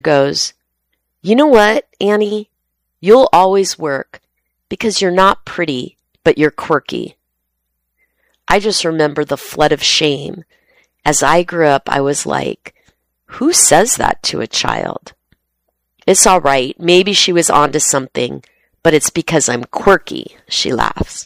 goes, "You know what, Annie? You'll always work because you're not pretty, but you're quirky." I just remember the flood of shame. As I grew up, I was like, who says that to a child? "It's all right. Maybe she was onto something, but it's because I'm quirky," she laughs.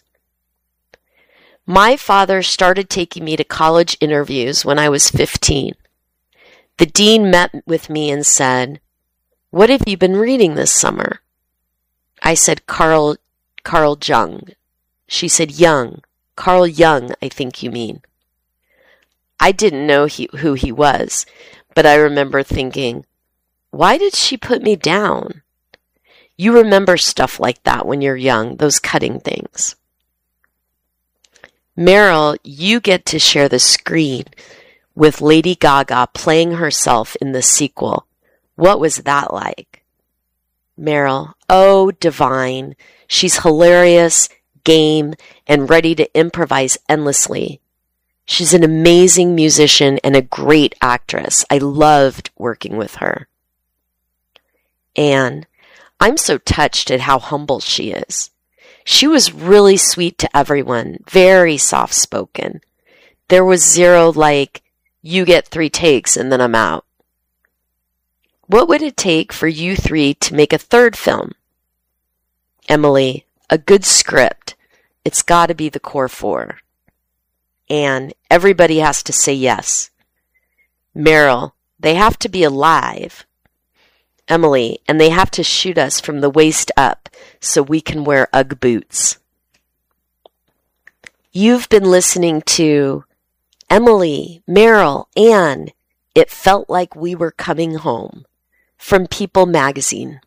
My father started taking me to college interviews when I was 15. The dean met with me and said, "What have you been reading this summer?" I said, Carl Jung. She said, "Jung. Carl Jung, I think you mean." I didn't know who he was, but I remember thinking, why did she put me down? You remember stuff like that when you're young, those cutting things. Meryl, you get to share the screen with Lady Gaga playing herself in the sequel. What was that like? Meryl, oh, divine. She's hilarious, game, and ready to improvise endlessly. She's an amazing musician and a great actress. I loved working with her. Anne, I'm so touched at how humble she is. She was really sweet to everyone, very soft-spoken. There was zero like, you get 3 takes and then I'm out. What would it take for you 3 to make a 3rd film? Emily, a good script. It's got to be the core 4. Anne, everybody has to say yes. Meryl, they have to be alive. Emily, and they have to shoot us from the waist up so we can wear Ugg boots. You've been listening to Emily, Meryl, Anne, It Felt Like We Were Coming Home from People magazine.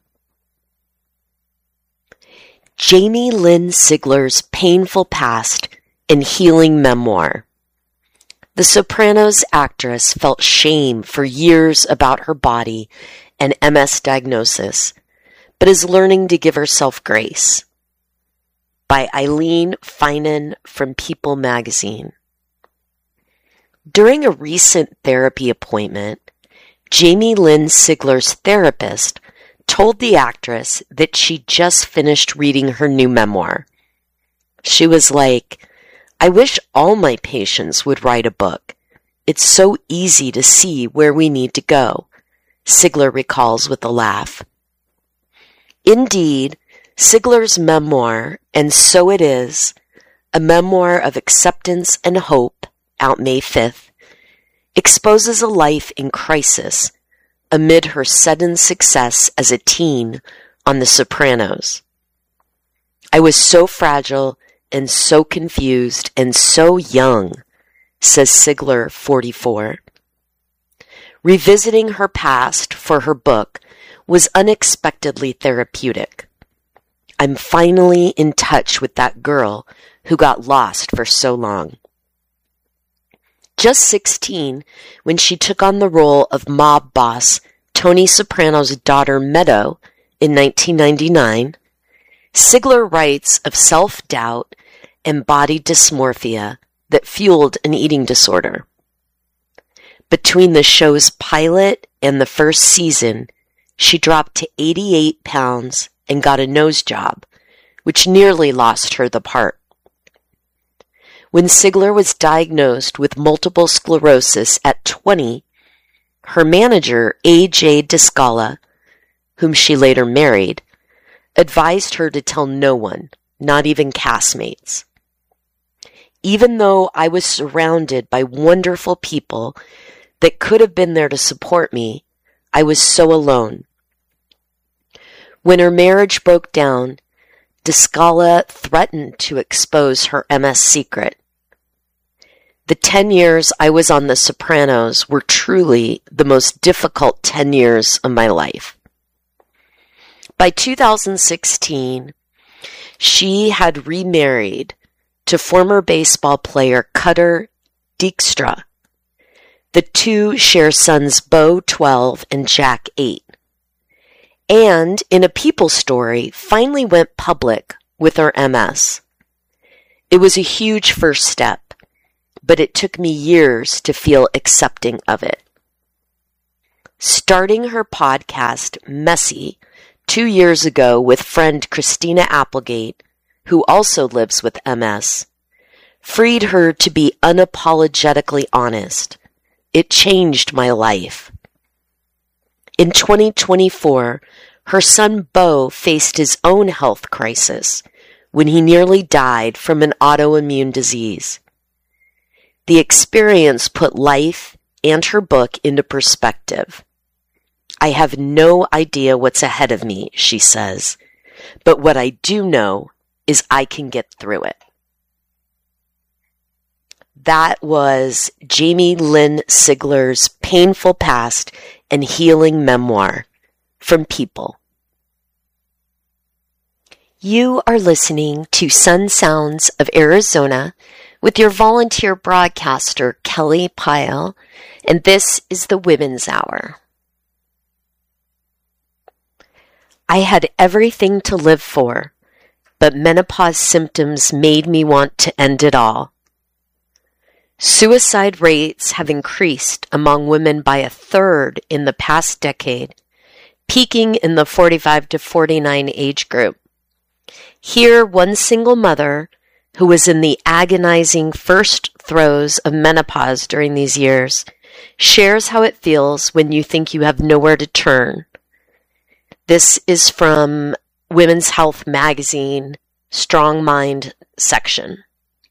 Jamie Lynn Sigler's painful past and healing memoir. The Sopranos actress felt shame for years about her body and MS diagnosis, but is learning to give herself grace. By Eileen Finan from People magazine. During a recent therapy appointment, Jamie Lynn Sigler's therapist told the actress that she just finished reading her new memoir. She was like, "I wish all my patients would write a book. It's so easy to see where we need to go," Sigler recalls with a laugh. Indeed, Sigler's memoir, And So It Is, a memoir of acceptance and hope, out May 5th, exposes a life in crisis amid her sudden success as a teen on The Sopranos. "I was so fragile and so confused and so young," says Sigler, 44. Revisiting her past for her book was unexpectedly therapeutic. "I'm finally in touch with that girl who got lost for so long." Just 16, when she took on the role of mob boss Tony Soprano's daughter Meadow in 1999, Sigler writes of self-doubt and body dysmorphia that fueled an eating disorder. Between the show's pilot and the first season, she dropped to 88 pounds and got a nose job, which nearly lost her the part. When Sigler was diagnosed with multiple sclerosis at 20, her manager, A.J. Descala, whom she later married, advised her to tell no one, not even castmates. "Even though I was surrounded by wonderful people that could have been there to support me, I was so alone." When her marriage broke down, Descala threatened to expose her MS secret. "The 10 years I was on The Sopranos were truly the most difficult 10 years of my life." By 2016, she had remarried to former baseball player Cutter Dijkstra. The two share sons Bo, 12, and Jack, 8. And, in a People story, finally went public with her MS. It was a huge first step, but it took me years to feel accepting of it. starting her podcast, Messy, 2 years ago with friend Christina Applegate, who also lives with MS, freed her to be unapologetically honest. It changed my life. In 2024, her son Beau faced his own health crisis when he nearly died from an autoimmune disease. The experience put life and her book into perspective. I have no idea what's ahead of me, she says, but what I do know is I can get through it. That was Jamie Lynn Sigler's painful past and healing memoir from People. You are listening to Sun Sounds of Arizona with your volunteer broadcaster, Kelly Pyle, and this is the Women's Hour. I had everything to live for, but menopause symptoms made me want to end it all. Suicide rates have increased among women by 1/3 in the past decade, peaking in the 45 to 49 age group. Here, one single mother who was in the agonizing first throes of menopause during these years shares how it feels when you think you have nowhere to turn. This is from Women's Health Magazine, Strong Mind section.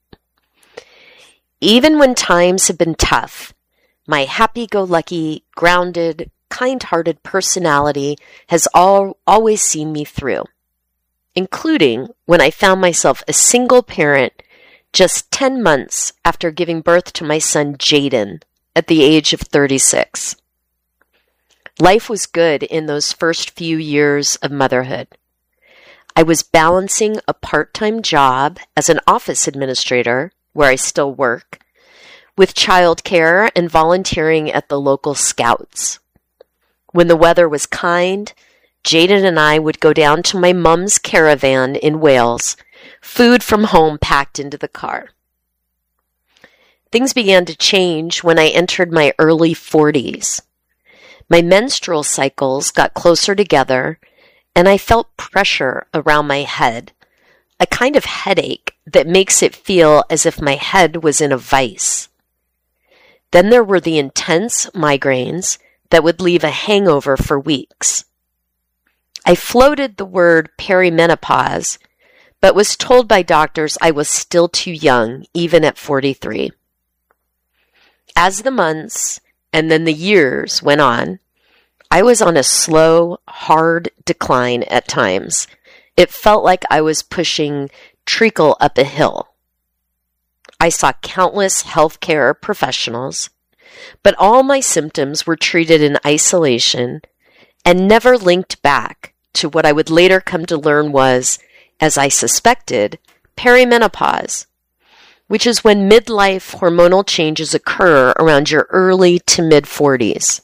Even when times have been tough, my happy-go-lucky, grounded, kind-hearted personality has always seen me through, including when I found myself a single parent just 10 months after giving birth to my son Jaden at the age of 36. Life was good in those first few years of motherhood. I was balancing a part-time job as an office administrator, where I still work, with childcare and volunteering at the local Scouts. When the weather was kind, Jaden and I would go down to my mum's caravan in Wales, food from home packed into the car. Things began to change when I entered my early 40s. My menstrual cycles got closer together, and I felt pressure around my head, a kind of headache that makes it feel as if my head was in a vice. Then there were the intense migraines that would leave a hangover for weeks. I floated the word perimenopause, but was told by doctors I was still too young, even at 43. As the months and then the years went on, I was on a slow, hard decline at times. It felt like I was pushing treacle up a hill. I saw countless healthcare professionals, but all my symptoms were treated in isolation and never linked back to what I would later come to learn was, as I suspected, perimenopause, which is when midlife hormonal changes occur around your early to mid-40s.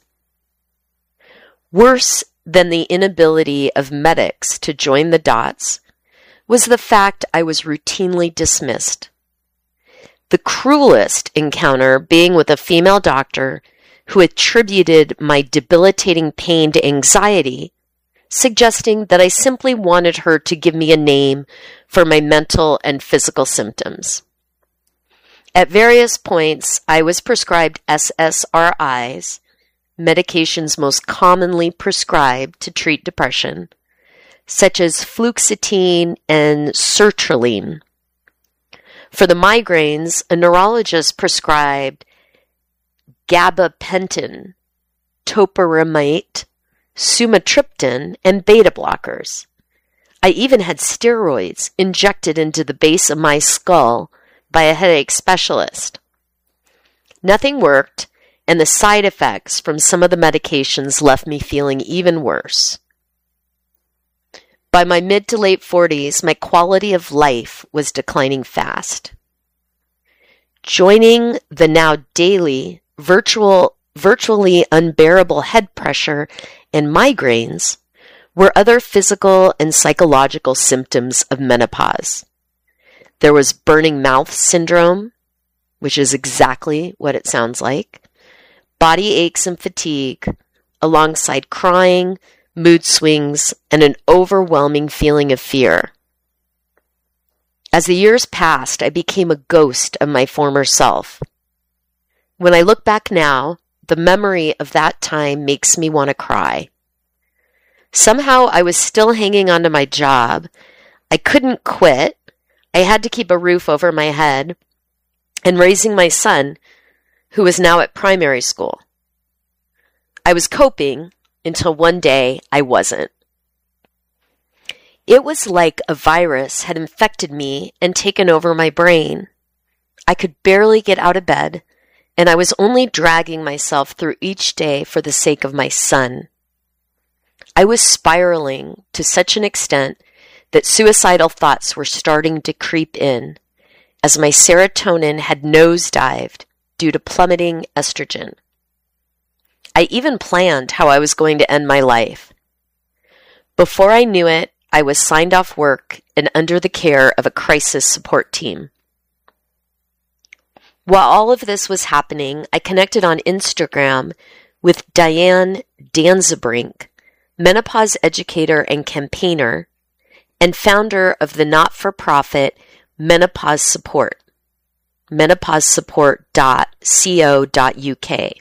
Worse than the inability of medics to join the dots was the fact I was routinely dismissed. The cruelest encounter being with a female doctor who attributed my debilitating pain to anxiety, suggesting that I simply wanted her to give me a name for my mental and physical symptoms. At various points, I was prescribed SSRIs, medications most commonly prescribed to treat depression, such as fluoxetine and sertraline. For the migraines, a neurologist prescribed gabapentin, topiramate, sumatriptan, and beta blockers. I even had steroids injected into the base of my skull by a headache specialist. Nothing worked, and the side effects from some of the medications left me feeling even worse. By my mid to late 40s, my quality of life was declining fast. Joining the now daily, virtually unbearable head pressure and migraines were other physical and psychological symptoms of menopause. There was burning mouth syndrome, which is exactly what it sounds like, body aches and fatigue, alongside crying, mood swings, and an overwhelming feeling of fear. As the years passed, I became a ghost of my former self. When I look back now, the memory of that time makes me want to cry. Somehow I was still hanging on to my job. I couldn't quit. I had to keep a roof over my head and raising my son, who was now at primary school. I was coping until one day I wasn't. It was like a virus had infected me and taken over my brain. I could barely get out of bed, and I was only dragging myself through each day for the sake of my son. I was spiraling to such an extent that suicidal thoughts were starting to creep in, as my serotonin had nosedived due to plummeting estrogen. I even planned how I was going to end my life. Before I knew it, I was signed off work and under the care of a crisis support team. While all of this was happening, I connected on Instagram with Diane Danzebrink, menopause educator and campaigner, and founder of the not-for-profit Menopause Support, menopausesupport.co.uk.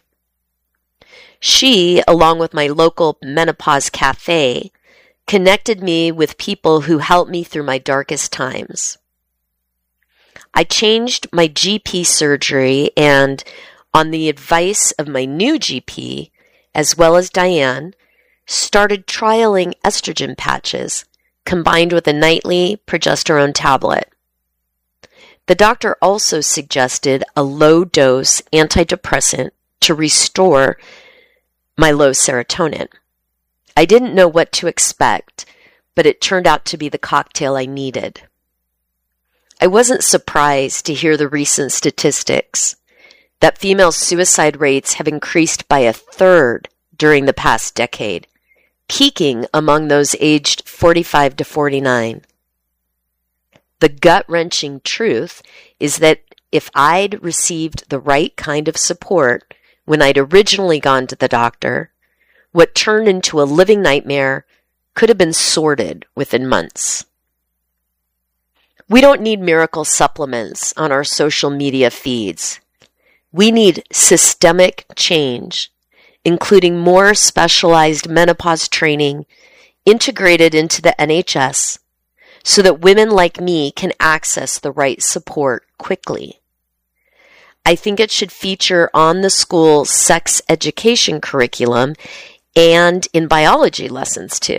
She, along with my local menopause cafe, connected me with people who helped me through my darkest times. I changed my GP surgery and, on the advice of my new GP, as well as Diane, started trialing estrogen patches combined with a nightly progesterone tablet. The doctor also suggested a low-dose antidepressant to restore my low serotonin. I didn't know what to expect, but it turned out to be the cocktail I needed. I wasn't surprised to hear the recent statistics that female suicide rates have increased by a third during the past decade, peaking among those aged 45 to 49. The gut-wrenching truth is that if I'd received the right kind of support when I'd originally gone to the doctor, what turned into a living nightmare could have been sorted within months. We don't need miracle supplements on our social media feeds. We need systemic change, including more specialized menopause training integrated into the NHS so that women like me can access the right support quickly. I think it should feature on the school sex education curriculum and in biology lessons too.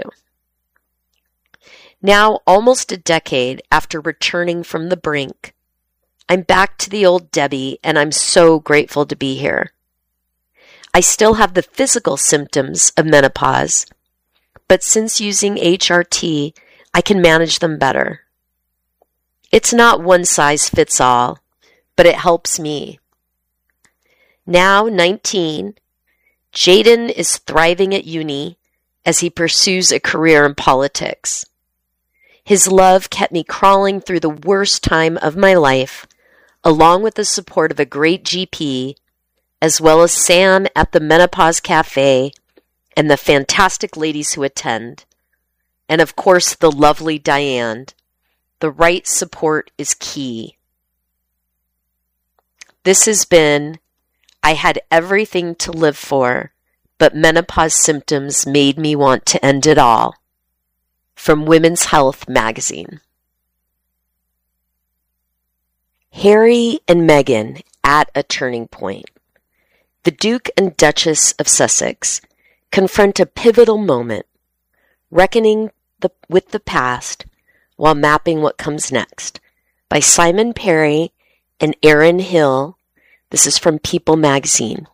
Now, almost a decade after returning from the brink, I'm back to the old Debbie, and I'm so grateful to be here. I still have the physical symptoms of menopause, but since using HRT, I can manage them better. It's not one size fits all, but it helps me. Now 19, Jaden is thriving at uni as he pursues a career in politics. His love kept me crawling through the worst time of my life, along with the support of a great GP, as well as Sam at the Menopause Cafe and the fantastic ladies who attend, and of course the lovely Diane. The right support is key. This has been, I had everything to live for, but menopause symptoms made me want to end it all. From Women's Health magazine. Harry and Meghan at a turning point. The Duke and Duchess of Sussex confront a pivotal moment, reckoning with the past while mapping what comes next. By Simon Perry and Erin Hill. This is from People magazine.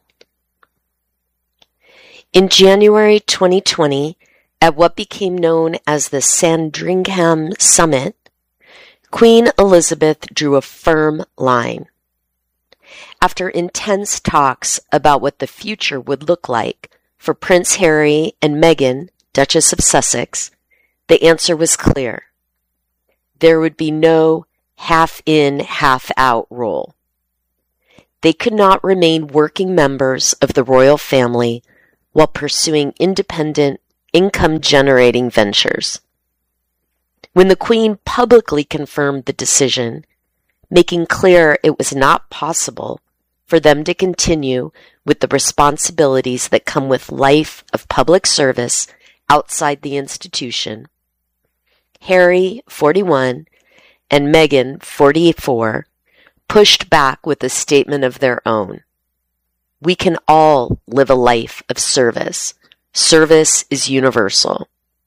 In January 2020, at what became known as the Sandringham Summit, Queen Elizabeth drew a firm line. After intense talks about what the future would look like for Prince Harry and Meghan, Duchess of Sussex, the answer was clear. There would be no half-in, half-out rule. They could not remain working members of the royal family while pursuing independent, income-generating ventures. When the Queen publicly confirmed the decision, making clear it was not possible for them to continue with the responsibilities that come with life of public service outside the institution, Harry, 41, and Meghan, 44, pushed back with a statement of their own. We can all live a life of service. Service is universal.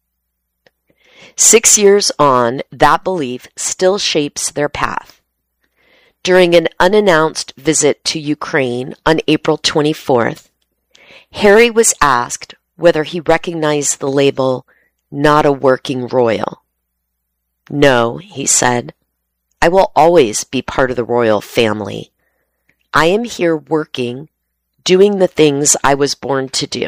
6 years on, that belief still shapes their path. During an unannounced visit to Ukraine on April 24th, Harry was asked whether he recognized the label, "not a working royal." "No," he said, "I will always be part of the royal family. I am here working, doing the things I was born to do."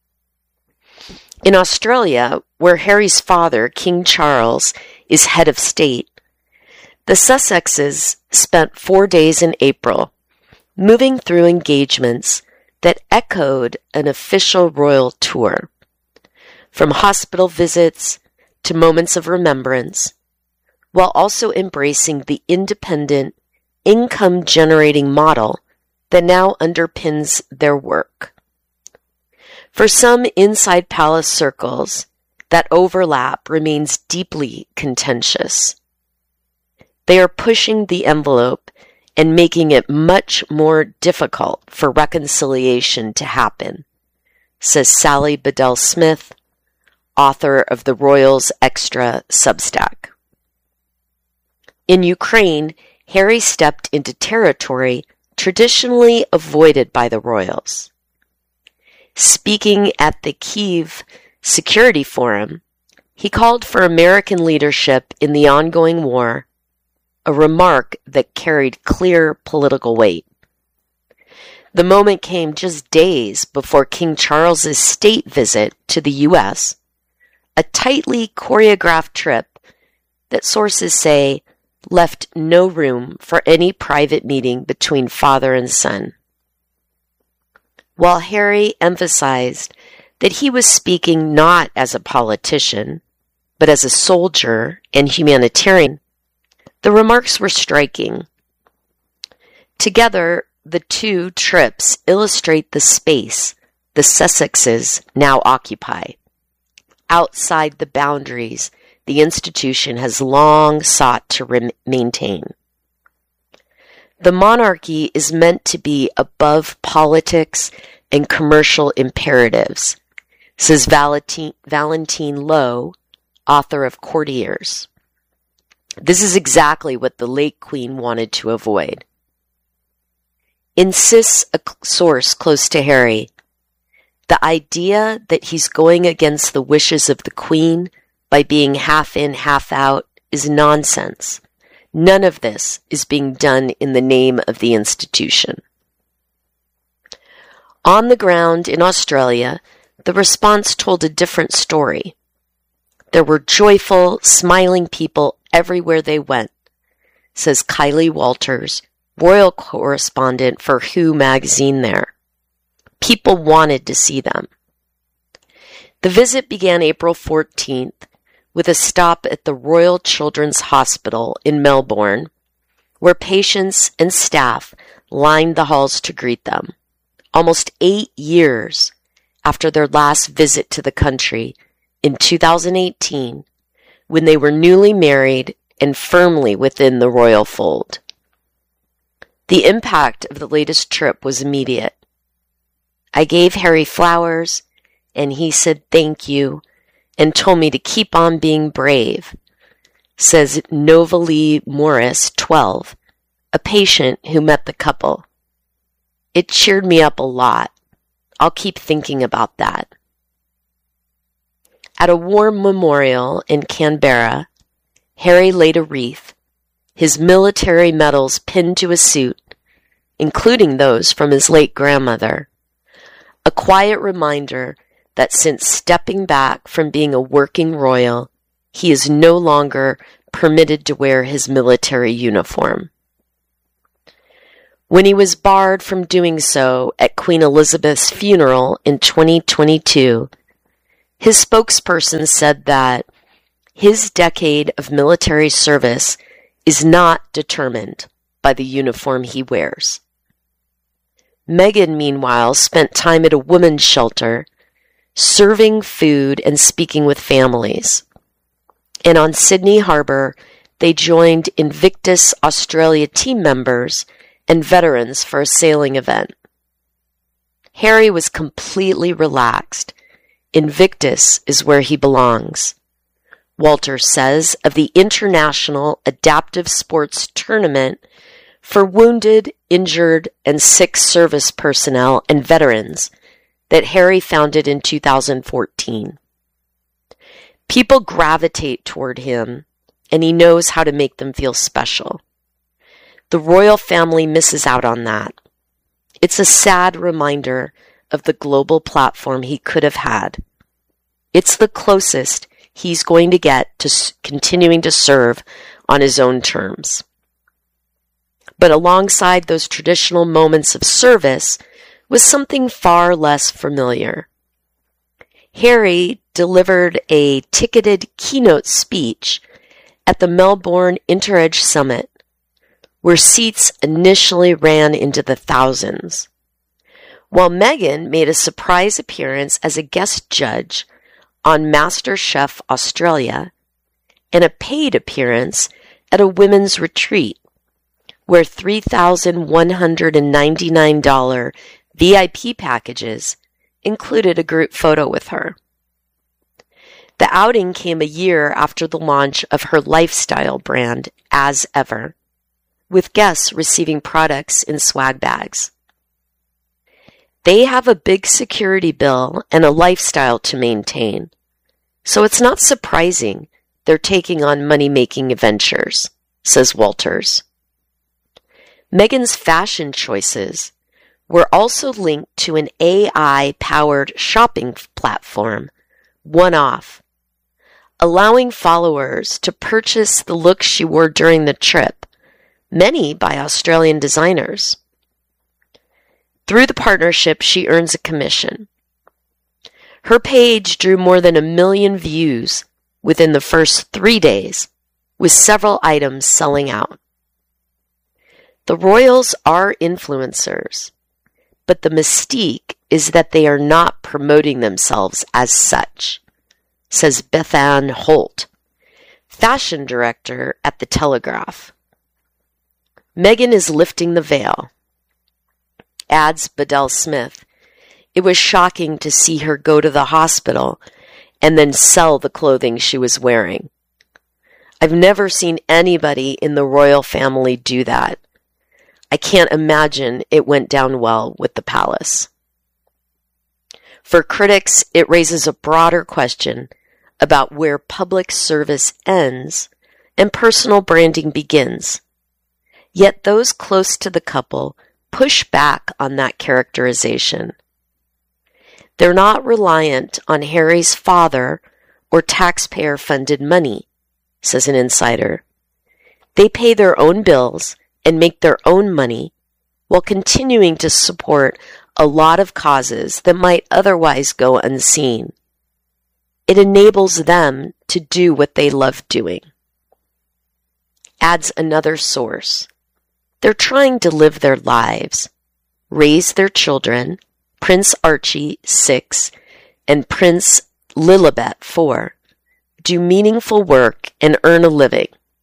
In Australia, where Harry's father, King Charles, is head of state, the Sussexes spent 4 days in April moving through engagements that echoed an official royal tour, from hospital visits to moments of remembrance, while also embracing the independent, income-generating model that now underpins their work. For some inside palace circles, that overlap remains deeply contentious. They are pushing the envelope and making it much more difficult for reconciliation to happen, says Sally Bedell Smith, author of the Royals Extra Substack. In Ukraine, Harry stepped into territory traditionally avoided by the royals. Speaking at the Kyiv Security Forum, he called for American leadership in the ongoing war, a remark that carried clear political weight. The moment came just days before King Charles's state visit to the U.S., a tightly choreographed trip that sources say left no room for any private meeting between father and son. While Harry emphasized that he was speaking not as a politician, but as a soldier and humanitarian, the remarks were striking. Together, the two trips illustrate the space the Sussexes now occupy, outside the boundaries the institution has long sought to maintain. The monarchy is meant to be above politics and commercial imperatives, says Valentine Lowe, author of Courtiers. This is exactly what the late Queen wanted to avoid. Insists a source close to Harry, the idea that he's going against the wishes of the Queen by being half in, half out is nonsense. None of this is being done in the name of the institution. On the ground in Australia, the response told a different story. There were joyful, smiling people everywhere they went, says Kylie Walters, royal correspondent for Who magazine there. People wanted to see them. The visit began April 14th with a stop at the Royal Children's Hospital in Melbourne, where patients and staff lined the halls to greet them, almost 8 years after their last visit to the country in 2018, when they were newly married and firmly within the royal fold. The impact of the latest trip was immediate. I gave Harry flowers, and he said thank you, and told me to keep on being brave, says Novalee Morris, 12, a patient who met the couple. It cheered me up a lot. I'll keep thinking about that. At a war memorial in Canberra, Harry laid a wreath, his military medals pinned to his suit, including those from his late grandmother, a quiet reminder that since stepping back from being a working royal, he is no longer permitted to wear his military uniform. When he was barred from doing so at Queen Elizabeth's funeral in 2022, his spokesperson said that his decade of military service is not determined by the uniform he wears. Meghan, meanwhile, spent time at a women's shelter, serving food and speaking with families. And on Sydney Harbour, they joined Invictus Australia team members and veterans for a sailing event. Harry was completely relaxed. Invictus is where he belongs. Walters says of the International Adaptive Sports Tournament for wounded, injured, and sick service personnel and veterans that Harry founded in 2014. People gravitate toward him, and he knows how to make them feel special. The royal family misses out on that. It's a sad reminder of the global platform he could have had. It's the closest he's going to get to continuing to serve on his own terms. But alongside those traditional moments of service was something far less familiar. Harry delivered a ticketed keynote speech at the Melbourne InterEdge Summit, where seats initially ran into the thousands, while Meghan made a surprise appearance as a guest judge on MasterChef Australia and a paid appearance at a women's retreat, where $3,199 VIP packages included a group photo with her. The outing came a year after the launch of her lifestyle brand, As Ever, with guests receiving products in swag bags. They have a big security bill and a lifestyle to maintain, so it's not surprising they're taking on money-making ventures, says Walters. Meghan's fashion choices were also linked to an AI-powered shopping platform, One-Off, allowing followers to purchase the looks she wore during the trip, many by Australian designers. Through the partnership, she earns a commission. Her page drew more than 1 million views within the first 3 days, with several items selling out. The royals are influencers, but the mystique is that they are not promoting themselves as such, says Bethann Holt, fashion director at The Telegraph. Meghan is lifting the veil. Adds Bedell Smith, it was shocking to see her go to the hospital and then sell the clothing she was wearing. I've never seen anybody in the royal family do that. I can't imagine it went down well with the palace. For critics, it raises a broader question about where public service ends and personal branding begins. Yet those close to the couple push back on that characterization. They're not reliant on Harry's father or taxpayer-funded money, says an insider. They pay their own bills and make their own money while continuing to support a lot of causes that might otherwise go unseen. It enables them to do what they love doing. Adds another source. They're trying to live their lives, raise their children, Prince Archie, 6, and Prince Lilibet, 4, do meaningful work and earn a living.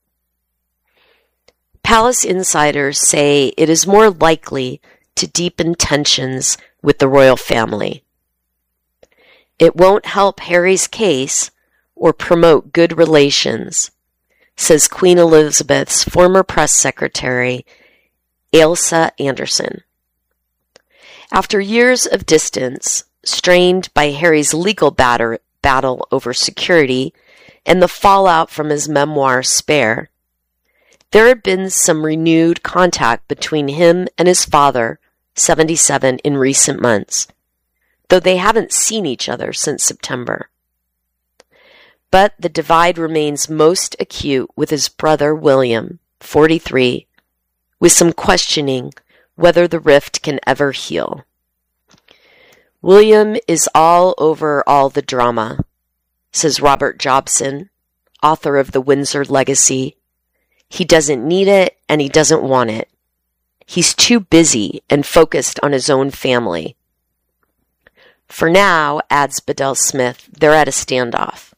Palace insiders say it is more likely to deepen tensions with the royal family. It won't help Harry's case or promote good relations, says Queen Elizabeth's former press secretary, Ailsa Anderson. After years of distance, strained by Harry's legal battle over security and the fallout from his memoir, Spare, there had been some renewed contact between him and his father, 77, in recent months, though they haven't seen each other since September. But the divide remains most acute with his brother, William, 43, with some questioning whether the rift can ever heal. William is all over all the drama, says Robert Jobson, author of The Windsor Legacy. He doesn't need it and he doesn't want it. He's too busy and focused on his own family. For now, adds Bedell Smith, they're at a standoff.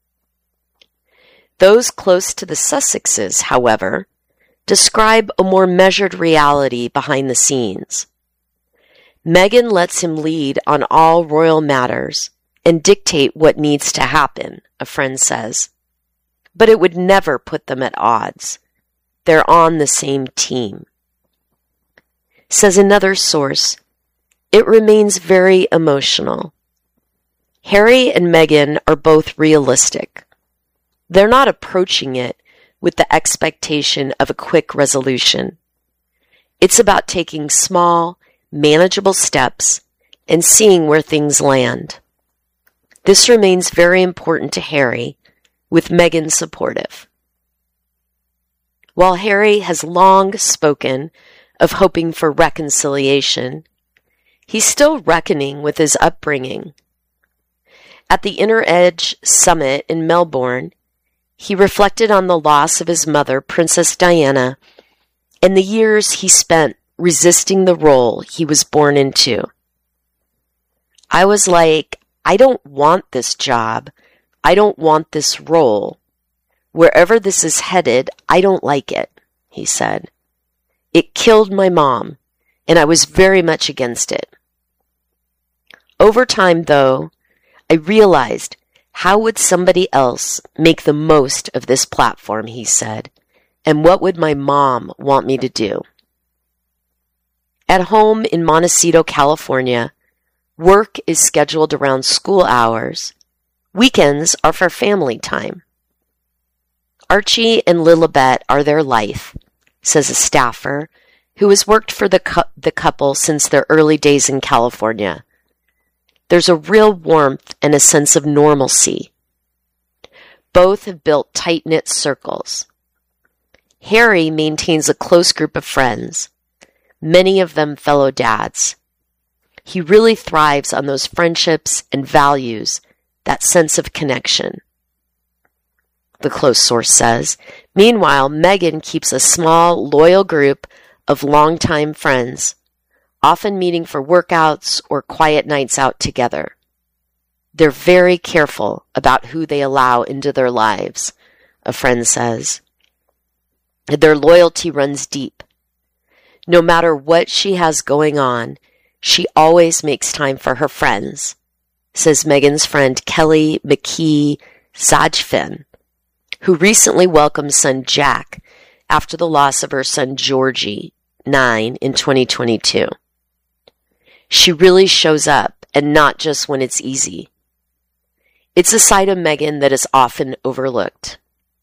Those close to the Sussexes, however, describe a more measured reality behind the scenes. Meghan lets him lead on all royal matters and dictate what needs to happen, a friend says. But it would never put them at odds. They're on the same team. Says another source, it remains very emotional. Harry and Meghan are both realistic. They're not approaching it with the expectation of a quick resolution. It's about taking small, manageable steps and seeing where things land. This remains very important to Harry, with Meghan supportive. While Harry has long spoken of hoping for reconciliation, he's still reckoning with his upbringing. At the Inner Edge Summit in Melbourne, he reflected on the loss of his mother, Princess Diana, and the years he spent resisting the role he was born into. I was like, I don't want this job. I don't want this role. Wherever this is headed, I don't like it, he said. It killed my mom, and I was very much against it. Over time, though, I realized, how would somebody else make the most of this platform, he said, and what would my mom want me to do? At home in Montecito, California, work is scheduled around school hours. Weekends are for family time. Archie and Lilibet are their life, says a staffer who has worked for the couple since their early days in California. There's a real warmth and a sense of normalcy. Both have built tight-knit circles. Harry maintains a close group of friends, many of them fellow dads. He really thrives on those friendships and values that sense of connection, the close source says. Meanwhile, Meghan keeps a small, loyal group of longtime friends, often meeting for workouts or quiet nights out together. They're very careful about who they allow into their lives, a friend says. Their loyalty runs deep. No matter what she has going on, she always makes time for her friends, says Meghan's friend Kelly McKee Zajfin, who recently welcomed son Jack after the loss of her son Georgie, 9, in 2022. She really shows up, and not just when it's easy. It's a side of Meghan that is often overlooked.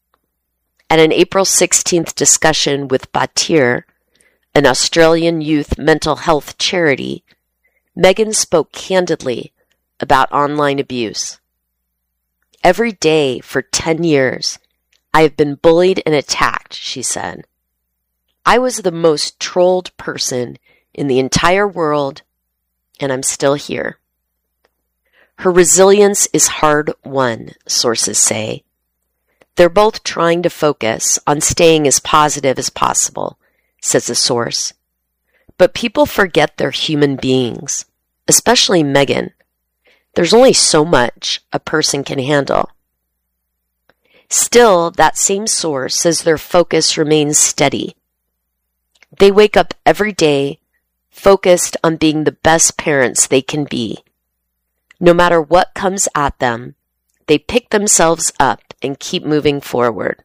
At an April 16th discussion with Batyr, an Australian youth mental health charity, Meghan spoke candidly about online abuse. Every day for 10 years, I have been bullied and attacked, she said. I was the most trolled person in the entire world, and I'm still here. Her resilience is hard-won, sources say. They're both trying to focus on staying as positive as possible, says a source. But people forget they're human beings, especially Meghan. There's only so much a person can handle. Still, that same source says their focus remains steady. They wake up every day focused on being the best parents they can be. No matter what comes at them, they pick themselves up and keep moving forward.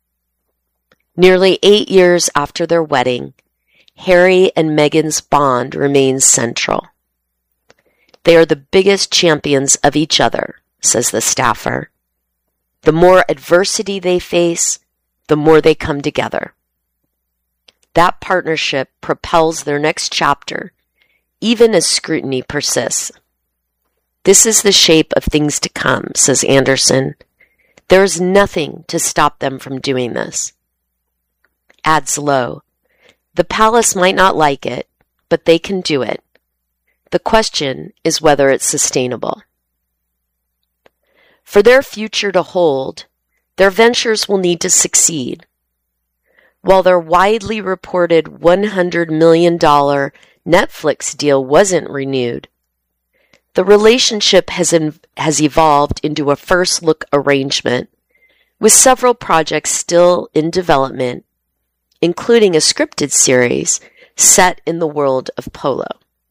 Nearly 8 years after their wedding, Harry and Meghan's bond remains central. They are the biggest champions of each other, says the staffer. The more adversity they face, the more they come together. That partnership propels their next chapter, even as scrutiny persists. This is the shape of things to come, says Anderson. There is nothing to stop them from doing this. Adds Lowe, the palace might not like it, but they can do it. The question is whether it's sustainable. For their future to hold, their ventures will need to succeed. While their widely reported $100 million Netflix deal wasn't renewed, the relationship has evolved into a first-look arrangement with several projects still in development, including a scripted series set in the world of polo.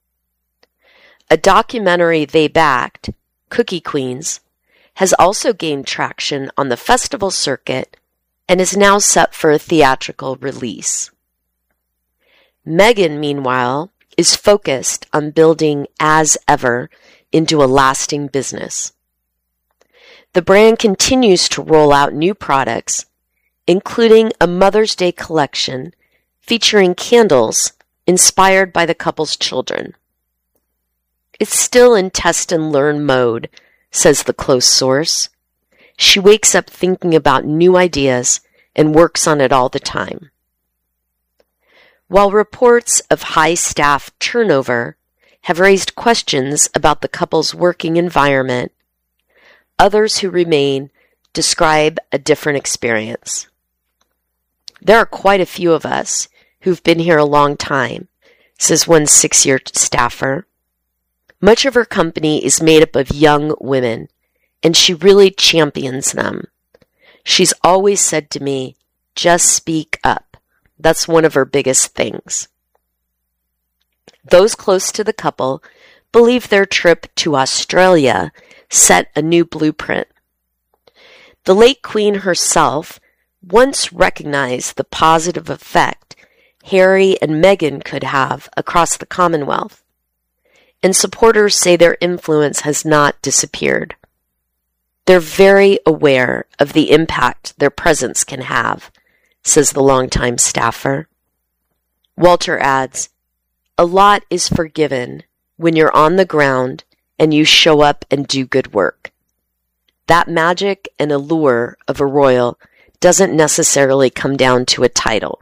A documentary they backed, Cookie Queens, has also gained traction on the festival circuit and is now set for a theatrical release. Meghan, meanwhile, is focused on building As Ever into a lasting business. The brand continues to roll out new products, including a Mother's Day collection featuring candles inspired by the couple's children. It's still in test and learn mode, says the close source. She wakes up thinking about new ideas and works on it all the time. While reports of high staff turnover have raised questions about the couple's working environment, others who remain describe a different experience. There are quite a few of us who've been here a long time, says one 6-year staffer. Much of her company is made up of young women, and she really champions them. She's always said to me, just speak up. That's one of her biggest things. Those close to the couple believe their trip to Australia set a new blueprint. The late Queen herself once recognized the positive effect Harry and Meghan could have across the Commonwealth, and supporters say their influence has not disappeared. They're very aware of the impact their presence can have, says the longtime staffer. Walter adds, a lot is forgiven when you're on the ground and you show up and do good work. That magic and allure of a royal doesn't necessarily come down to a title.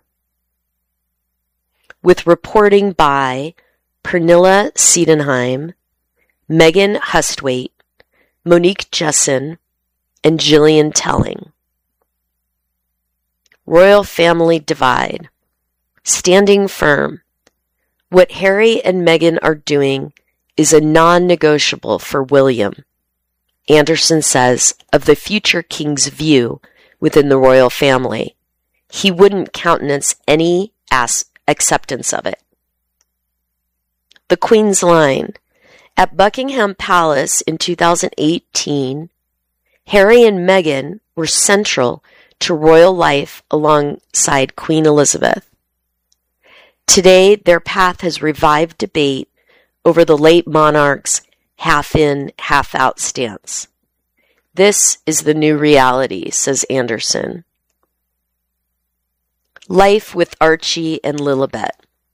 With reporting by Pernilla Siedenheim, Megan Hustwaite, Monique Jessen, and Gillian Telling. Royal Family Divide. Standing firm. What Harry and Meghan are doing is a non-negotiable for William, Anderson says of the future king's view within the royal family. He wouldn't countenance any acceptance of it. The Queen's line. At Buckingham Palace in 2018, Harry and Meghan were central to royal life alongside Queen Elizabeth. Today, their path has revived debate over the late monarch's half-in, half-out stance. This is the new reality, says Anderson. Life with Archie and Lilibet.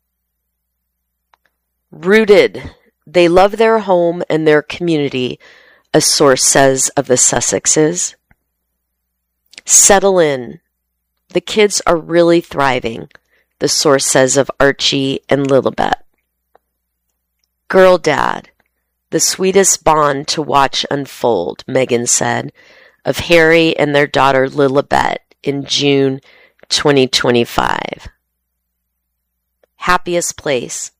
Rooted. They love their home and their community, a source says of the Sussexes. Settle in. The kids are really thriving, the source says of Archie and Lilibet. Girl dad. The sweetest bond to watch unfold, Meghan said of Harry and their daughter Lilibet in June 2025. Happiest place.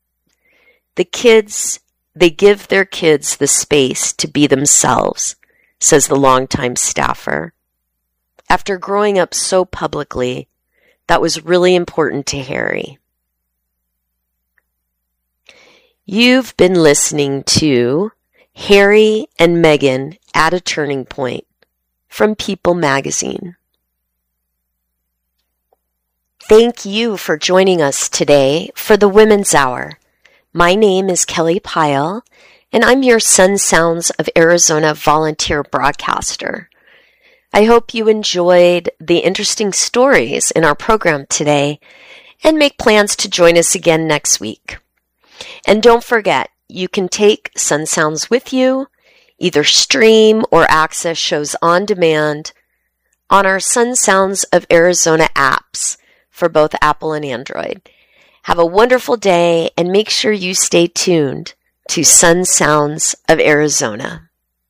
They give their kids the space to be themselves, says the longtime staffer. After growing up so publicly, that was really important to Harry. You've been listening to Harry and Meghan at a Turning Point from People Magazine. Thank you for joining us today for the Women's Hour. My name is Kelly Pyle, and I'm your Sun Sounds of Arizona volunteer broadcaster. I hope you enjoyed the interesting stories in our program today and make plans to join us again next week. And don't forget, you can take Sun Sounds with you, either stream or access shows on demand on our Sun Sounds of Arizona apps for both Apple and Android. Have a wonderful day, and make sure you stay tuned to Sun Sounds of Arizona.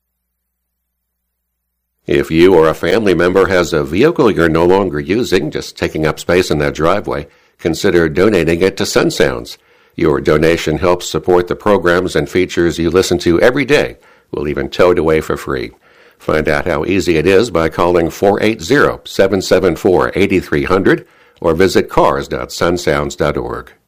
If you or a family member has a vehicle you're no longer using, just taking up space in that driveway, consider donating it to Sun Sounds. Your donation helps support the programs and features you listen to every day. We'll even tow it away for free. Find out how easy it is by calling 480-774-8300 or visit cars.sunsounds.org.